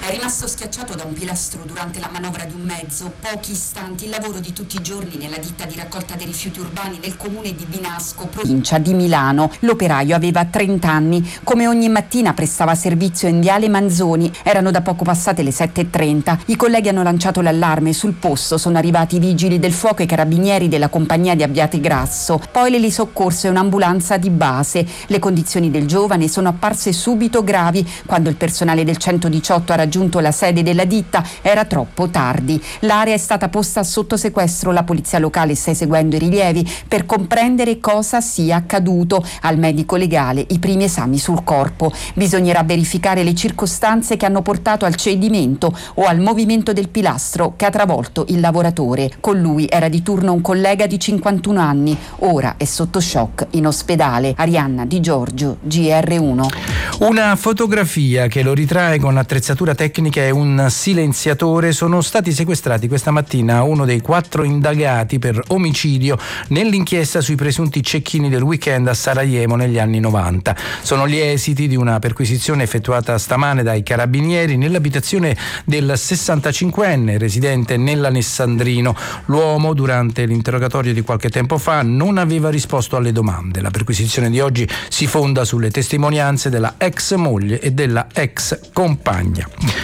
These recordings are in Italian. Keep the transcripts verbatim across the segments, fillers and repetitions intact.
È rimasto schiacciato da un pilastro durante la manovra di un mezzo. Pochi istanti, il lavoro di tutti i giorni nella ditta di raccolta dei rifiuti urbani del comune di Binasco, provincia di Milano. L'operaio aveva trenta anni. Come ogni mattina prestava servizio in viale Manzoni. Erano da poco passate le sette e trenta. I colleghi hanno lanciato l'allarme. Sul posto sono arrivati i vigili del fuoco e i carabinieri della compagnia di Abbiate Grasso. Poi le li soccorse un'ambulanza di base. Le condizioni del giovane sono apparse subito gravi. Quando il personale del centodiciotto ha raggiunto la sede della ditta era troppo tardi. L'area è stata posta sotto sequestro. La polizia locale sta eseguendo i rilievi per comprendere cosa sia accaduto. Al medico legale i primi esami sul corpo. Bisognerà verificare le circostanze che hanno portato al cedimento o al movimento del pilastro che ha travolto il lavoratore. Con lui era di turno un collega di cinquantuno anni. Ora è sotto shock in ospedale. Arianna Di Giorgio, G R uno. Una fotografia che lo ritrae con attrezzatura tecnica e un silenziatore sono stati sequestrati questa mattina a uno dei quattro indagati per omicidio nell'inchiesta sui presunti cecchini del weekend a Sarajevo negli anni novanta. Sono gli esiti di una perquisizione effettuata stamane dai carabinieri nell'abitazione del sessantacinquenne residente nell'Alessandrino. L'uomo, durante l'interrogatorio di qualche tempo fa, non aveva risposto alle domande. La perquisizione di oggi si fonda sulle testimonianze della ex moglie e della ex compagna.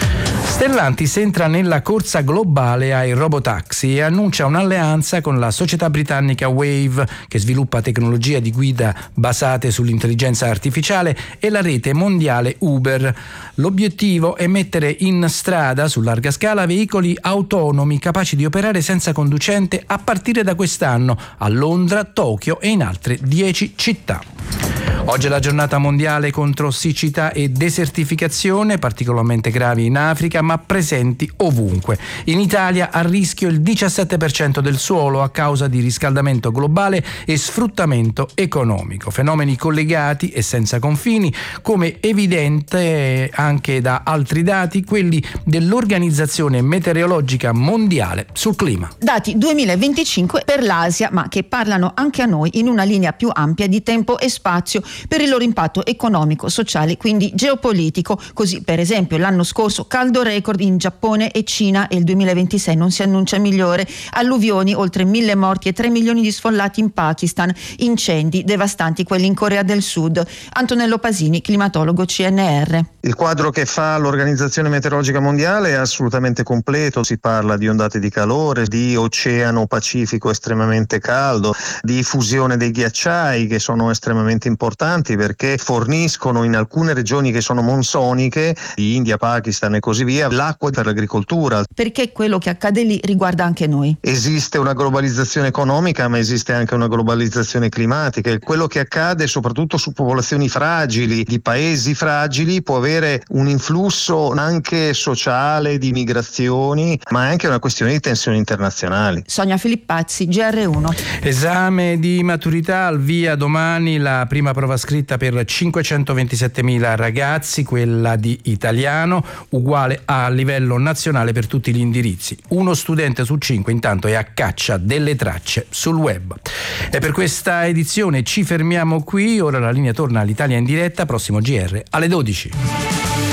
Stellantis entra nella corsa globale ai robotaxi e annuncia un'alleanza con la società britannica Wave, che sviluppa tecnologia di guida basate sull'intelligenza artificiale, e la rete mondiale Uber. L'obiettivo è mettere in strada su larga scala veicoli autonomi capaci di operare senza conducente a partire da quest'anno a Londra, Tokyo e in altre dieci città. Oggi è la giornata mondiale contro siccità e desertificazione, particolarmente gravi in Africa ma presenti ovunque. In Italia a rischio il diciassette per cento del suolo a causa di riscaldamento globale e sfruttamento economico. Fenomeni collegati e senza confini, come evidente anche da altri dati, quelli dell'Organizzazione Meteorologica Mondiale sul clima. Dati duemilaventicinque per l'Asia, ma che parlano anche a noi in una linea più ampia di tempo e spazio, per il loro impatto economico, sociale, quindi geopolitico. Così, per esempio, l'anno scorso caldo record in Giappone e Cina e il duemilaventisei non si annuncia migliore. Alluvioni, oltre mille morti e tre milioni di sfollati in Pakistan. Incendi devastanti quelli in Corea del Sud. Antonello Pasini, climatologo C N R. Il quadro che fa l'Organizzazione Meteorologica Mondiale è assolutamente completo. Si parla di ondate di calore, di oceano Pacifico estremamente caldo, di fusione dei ghiacciai che sono estremamente importanti perché forniscono in alcune regioni che sono monsoniche, India, Pakistan e così via, l'acqua per l'agricoltura. Perché quello che accade lì riguarda anche noi. Esiste una globalizzazione economica, ma esiste anche una globalizzazione climatica, e quello che accade soprattutto su popolazioni fragili, di paesi fragili, può avere un influsso anche sociale, di migrazioni, ma è anche una questione di tensioni internazionali. Sonia Filippazzi, G R uno. Esame di maturità al via domani, la prima prova scritta per cinquecentoventisettemila ragazzi, quella di italiano, uguale a livello nazionale per tutti gli indirizzi. Uno studente su cinque intanto è a caccia delle tracce sul web. E per questa edizione ci fermiamo qui, ora la linea torna all'Italia in diretta, prossimo G R alle dodici.